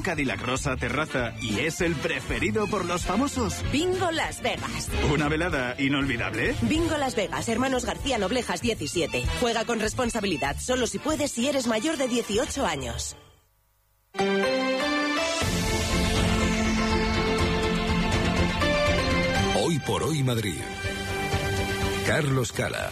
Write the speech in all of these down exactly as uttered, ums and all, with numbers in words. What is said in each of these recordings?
Cadillac rosa terraza y es el preferido por los famosos? Bingo Las Vegas. ¿Una velada inolvidable? Bingo Las Vegas, Hermanos García Noblejas diecisiete. Juega con responsabilidad, solo si puedes si eres mayor de dieciocho años. Hoy por hoy Madrid. Carlos Cala.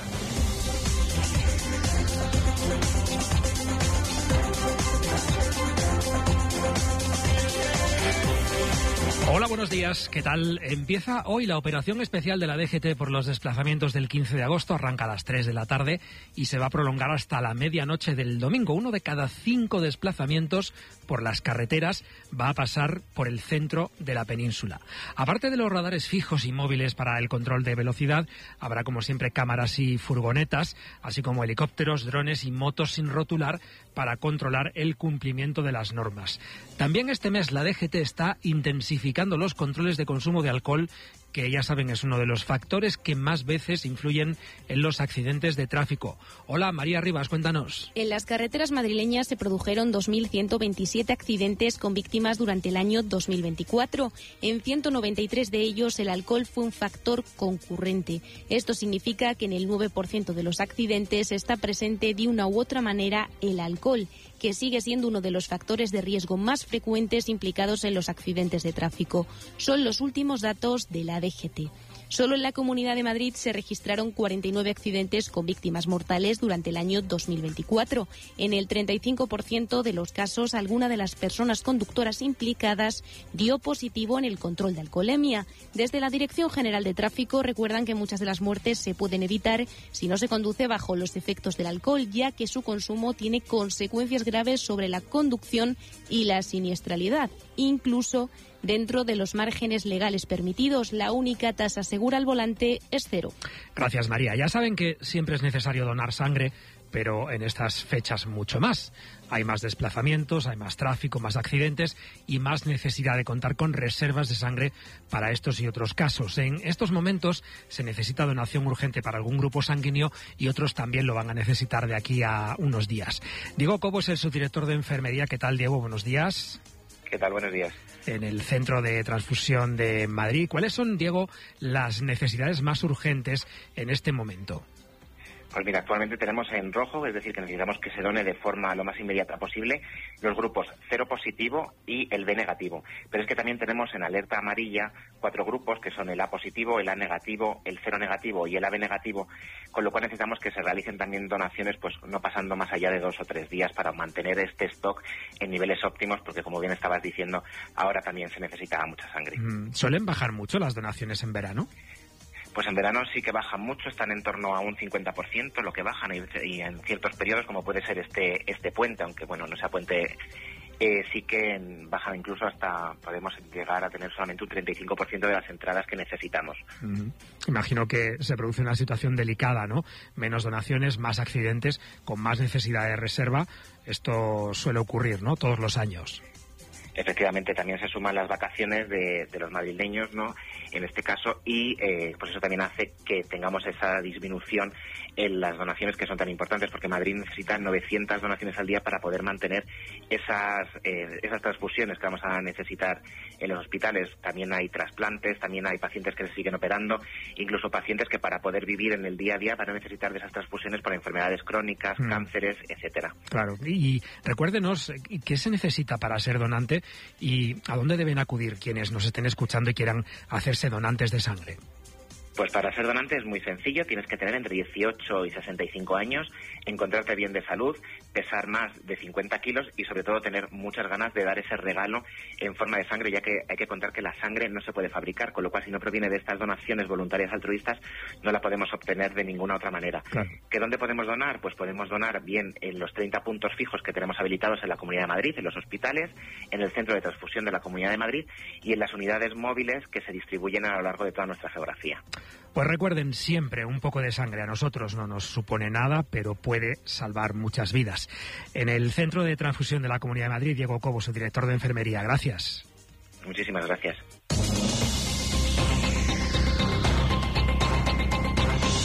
Hola, buenos días. ¿Qué tal? Empieza hoy la operación especial de la D G T por los desplazamientos del quince de agosto. Arranca a las tres de la tarde y se va a prolongar hasta la medianoche del domingo. Uno de cada cinco desplazamientos por las carreteras va a pasar por el centro de la península. Aparte de los radares fijos y móviles para el control de velocidad, habrá como siempre cámaras y furgonetas, así como helicópteros, drones y motos sin rotular para controlar el cumplimiento de las normas. También este mes la D G T está intensificando los controles de consumo de alcohol, que ya saben es uno de los factores que más veces influyen en los accidentes de tráfico. Hola, María Rivas, cuéntanos. En las carreteras madrileñas se produjeron dos mil ciento veintisiete accidentes con víctimas durante el año dos mil veinticuatro. En ciento noventa y tres de ellos el alcohol fue un factor concurrente. Esto significa que en el nueve por ciento de los accidentes está presente de una u otra manera el alcohol, que sigue siendo uno de los factores de riesgo más frecuentes implicados en los accidentes de tráfico. Son los últimos datos de la D G T. Solo en la Comunidad de Madrid se registraron cuarenta y nueve accidentes con víctimas mortales durante el año dos mil veinticuatro. En el treinta y cinco por ciento de los casos, alguna de las personas conductoras implicadas dio positivo en el control de alcoholemia. Desde la Dirección General de Tráfico recuerdan que muchas de las muertes se pueden evitar si no se conduce bajo los efectos del alcohol, ya que su consumo tiene consecuencias graves sobre la conducción y la siniestralidad, incluso dentro de los márgenes legales permitidos. La única tasa segura al volante es cero. Gracias, María. Ya saben que siempre es necesario donar sangre, pero en estas fechas mucho más. Hay más desplazamientos, hay más tráfico, más accidentes y más necesidad de contar con reservas de sangre para estos y otros casos. En estos momentos se necesita donación urgente para algún grupo sanguíneo y otros también lo van a necesitar de aquí a unos días. Diego Cobo es el subdirector de enfermería. ¿Qué tal, Diego? Buenos días. ¿Qué tal? Buenos días. En el Centro de Transfusión de Madrid, ¿cuáles son, Diego, las necesidades más urgentes en este momento? Pues mira, actualmente tenemos en rojo, es decir, que necesitamos que se done de forma lo más inmediata posible los grupos cero positivo y el B negativo. Pero es que también tenemos en alerta amarilla cuatro grupos que son el A positivo, el A negativo, el cero negativo y el A B negativo, con lo cual necesitamos que se realicen también donaciones, pues no pasando más allá de dos o tres días para mantener este stock en niveles óptimos, porque como bien estabas diciendo, ahora también se necesita mucha sangre. Mm, ¿Suelen bajar mucho las donaciones en verano? Pues en verano sí que bajan mucho, están en torno a un cincuenta por ciento lo que bajan, y en ciertos periodos, como puede ser este este puente, aunque bueno, no sea puente, eh, sí que bajan incluso hasta, podemos llegar a tener solamente un treinta y cinco por ciento de las entradas que necesitamos. Uh-huh. Imagino que se produce una situación delicada, ¿no? Menos donaciones, más accidentes, con más necesidad de reserva. Esto suele ocurrir, ¿no? Todos los años. Efectivamente, también se suman las vacaciones de, de los madrileños, ¿no? En este caso, y eh, pues eso también hace que tengamos esa disminución en las donaciones que son tan importantes, porque Madrid necesita novecientas donaciones al día para poder mantener esas eh, esas transfusiones que vamos a necesitar en los hospitales. También hay trasplantes, también hay pacientes que se siguen operando, incluso pacientes que para poder vivir en el día a día van a necesitar de esas transfusiones para enfermedades crónicas, mm. cánceres, etcétera. Claro, y, y recuérdenos qué se necesita para ser donante y a dónde deben acudir quienes nos estén escuchando y quieran hacerse donantes de sangre. Pues para ser donante es muy sencillo, tienes que tener entre dieciocho y sesenta y cinco años, encontrarte bien de salud, pesar más de cincuenta kilos y sobre todo tener muchas ganas de dar ese regalo en forma de sangre, ya que hay que contar que la sangre no se puede fabricar, con lo cual si no proviene de estas donaciones voluntarias altruistas no la podemos obtener de ninguna otra manera. Claro. ¿Que dónde podemos donar? Pues podemos donar bien en los treinta puntos fijos que tenemos habilitados en la Comunidad de Madrid, en los hospitales, en el Centro de Transfusión de la Comunidad de Madrid y en las unidades móviles que se distribuyen a lo largo de toda nuestra geografía. Pues recuerden siempre, un poco de sangre a nosotros no nos supone nada, pero puede salvar muchas vidas. En el Centro de Transfusión de la Comunidad de Madrid, Diego Cobo, su director de enfermería. Gracias. Muchísimas gracias. Bueno,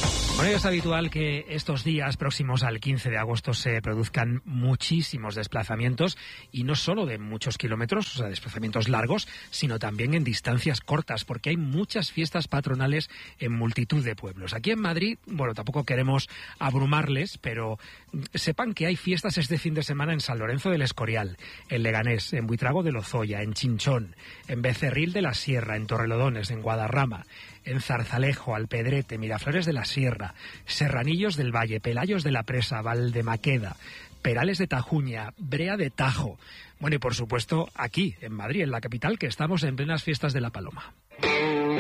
Bueno, es habitual que estos días próximos al quince de agosto se produzcan muchísimos desplazamientos, y no solo de muchos kilómetros, o sea, desplazamientos largos, sino también en distancias cortas, porque hay muchas fiestas patronales en multitud de pueblos. Aquí en Madrid, bueno, tampoco queremos abrumarles, pero sepan que hay fiestas este fin de semana en San Lorenzo del Escorial, en Leganés, en Buitrago de Lozoya, en Chinchón, en Becerril de la Sierra, en Torrelodones, en Guadarrama, en Zarzalejo, Alpedrete, Miraflores de la Sierra, Serranillos del Valle, Pelayos de la Presa, Valdemaqueda, Perales de Tajuña, Brea de Tajo. Bueno, y por supuesto aquí, en Madrid, en la capital, que estamos en plenas fiestas de la Paloma.